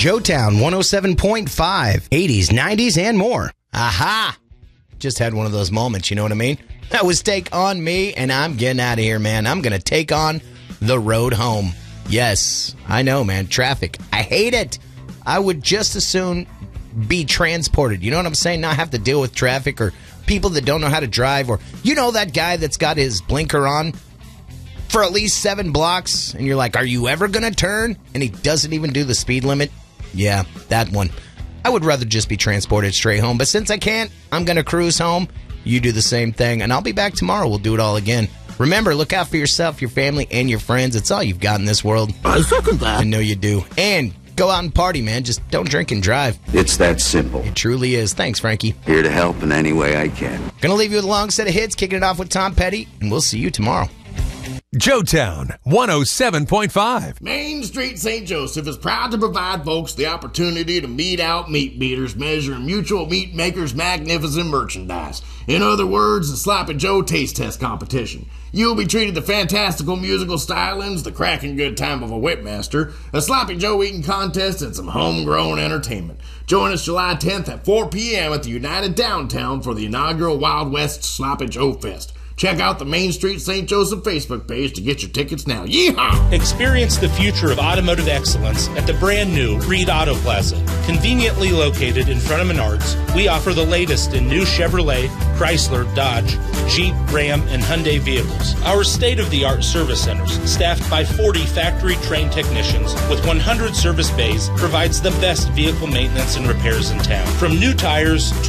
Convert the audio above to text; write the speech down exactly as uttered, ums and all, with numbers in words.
Joetown one oh seven point five, eighties, nineties, and more. Aha! Just had one of those moments, you know what I mean? That was Take On Me, and I'm getting out of here, man. I'm going to take on the road home. Yes, I know, man. Traffic. I hate it. I would just as soon be transported. You know what I'm saying? Not have to deal with traffic or people that don't know how to drive, or you know that guy that's got his blinker on for at least seven blocks, and you're like, are you ever going to turn? And he doesn't even do the speed limit. Yeah, that one. I would rather just be transported straight home, but since I can't, I'm going to cruise home. You do the same thing, and I'll be back tomorrow. We'll do it all again. Remember, look out for yourself, your family, and your friends. It's all you've got in this world. I second that. I know you do. And go out and party, man. Just don't drink and drive. It's that simple. It truly is. Thanks, Frankie. Here to help in any way I can. Gonna leave you with a long set of hits, kicking it off with Tom Petty, and we'll see you tomorrow. Joetown one oh seven point five. Main Street Saint Joseph is proud to provide folks the opportunity to meet out meat beaters measuring Mutual Meat Makers' magnificent merchandise. In other words, the Sloppy Joe Taste Test Competition. You'll be treated to fantastical musical stylings, the cracking good time of a whipmaster, a Sloppy Joe eating contest, and some homegrown entertainment. Join us July tenth at four p.m. at the United Downtown for the inaugural Wild West Sloppy Joe Fest. Check out the Main Street Saint Joseph Facebook page to get your tickets now. Yeehaw! Experience the future of automotive excellence at the brand new Reed Auto Plaza. Conveniently located in front of Menards, we offer the latest in new Chevrolet, Chrysler, Dodge, Jeep, Ram, and Hyundai vehicles. Our state-of-the-art service centers, staffed by forty factory-trained technicians with one hundred service bays, provides the best vehicle maintenance and repairs in town. From new tires